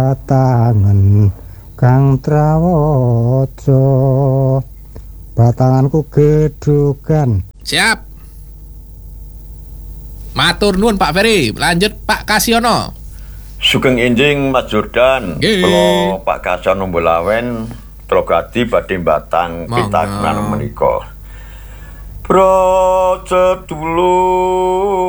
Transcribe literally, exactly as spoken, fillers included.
Batangan kang trawaca, batanganku gedhogan. Siap. Matur nuwun Pak Ferry. Lanjut Pak Kasiono. Sugeng enjing Mas Jordan, kula Pak Kasiono Mbolawen, Trogadi badhe mbatang pitakenan menika. Praja dulur